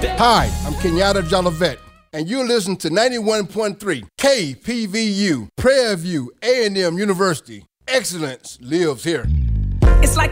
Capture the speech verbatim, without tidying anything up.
Hi, I'm Kenyatta Jolivet, and you're listening to ninety-one point three K P V U, Prairie View, A and M University. Excellence lives here. It's like